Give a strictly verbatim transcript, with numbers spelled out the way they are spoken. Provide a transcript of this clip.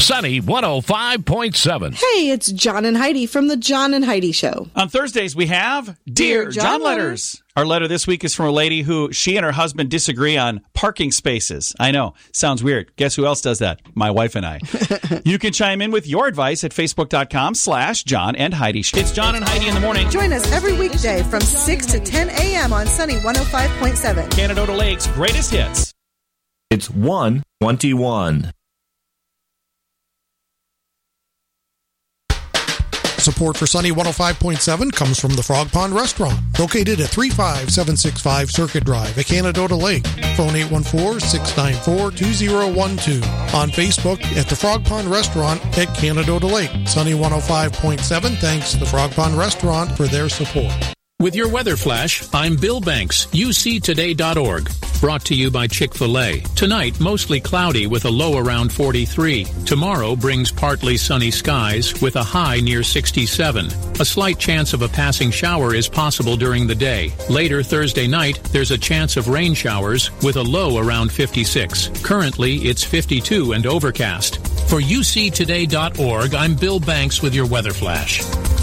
Sunny one oh five point seven. Hey, it's John and Heidi from the John and Heidi Show. On Thursdays, we have Dear, Dear John, John Letters. Letters. Our letter this week is from a lady who, she and her husband disagree on parking spaces. I know, sounds weird. Guess who else does that? My wife and I. You can chime in with your advice at facebook.com slash John and Heidi. It's John and Heidi in the morning. Join us every weekday from six to ten a.m. on Sunny one oh five point seven. Canada Lake's greatest hits. It's one twenty-one. Support for Sunny one oh five point seven comes from the Frog Pond Restaurant, located at three five seven six five Circuit Drive at Canada Lake. Phone eight one four, six nine four, two zero one two. On Facebook at the Frog Pond Restaurant at Canada Lake. Sunny one oh five point seven thanks the Frog Pond Restaurant for their support. With your weather flash, I'm Bill Banks, U C today dot org. Brought to you by Chick-fil-A. Tonight, mostly cloudy with a low around forty-three. Tomorrow brings partly sunny skies with a high near sixty-seven. A slight chance of a passing shower is possible during the day. Later Thursday night, there's a chance of rain showers with a low around fifty-six. Currently, it's fifty-two and overcast. For U C today dot org, I'm Bill Banks with your weather flash.